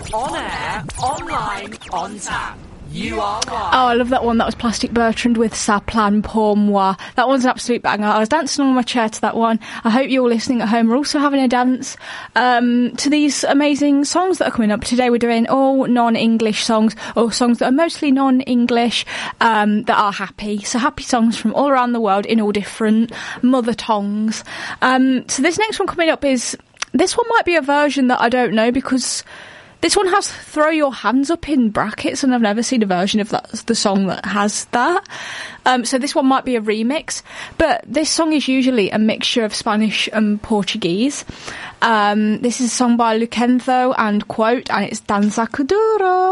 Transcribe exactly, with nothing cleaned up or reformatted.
On air, online, on tap. You are one. Oh, I love that one. That was Plastic Bertrand with Ça plane pour moi. That one's an absolute banger. I was dancing on my chair to that one. I hope you all listening at home are also having a dance um, to these amazing songs that are coming up. Today we're doing all non-English songs, or songs that are mostly non-English, um, that are happy. So happy songs from all around the world in all different mother tongues. Um, so this next one coming up is... This one might be a version that I don't know, because... This one has throw your hands up in brackets, and I've never seen a version of that, the song that has that. Um, so this one might be a remix, but this song is usually a mixture of Spanish and Portuguese. Um, this is a song by Lucentho and Quote, and it's Danza Kuduro.